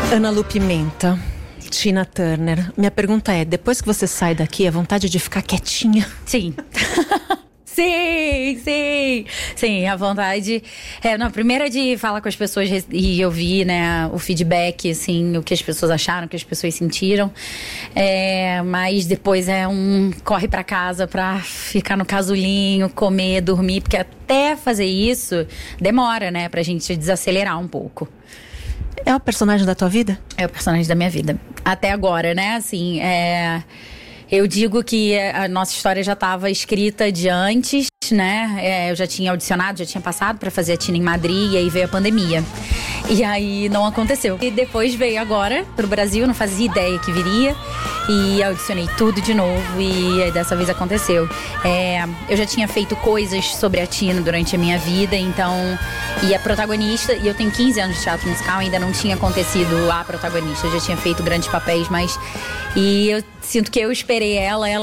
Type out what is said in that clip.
Ana Lu Pimenta, Tina Turner. Minha pergunta é, depois que você sai daqui, a vontade de ficar quietinha? Sim. Sim, a vontade primeiro é de falar com as pessoas e ouvir, né, o feedback, assim, o que as pessoas acharam, o que as pessoas sentiram, mas depois corre pra casa pra ficar no casulinho, comer, dormir, porque até fazer isso demora, né, pra gente desacelerar um pouco. É o personagem da tua vida? É o personagem da minha vida, até agora, né, assim, eu digo que a nossa história já estava escrita de antes, né? Eu já tinha audicionado, já tinha passado para fazer a Tina em Madrid, e aí veio a pandemia. E aí não aconteceu. E depois veio agora pro Brasil, não fazia ideia que viria. E audicionei tudo de novo e aí dessa vez aconteceu. Eu já tinha feito coisas sobre a Tina durante a minha vida, então... E a protagonista, e eu tenho 15 anos de teatro musical, ainda não tinha acontecido a protagonista. Eu já tinha feito grandes papéis, mas... E eu sinto que eu esperei ela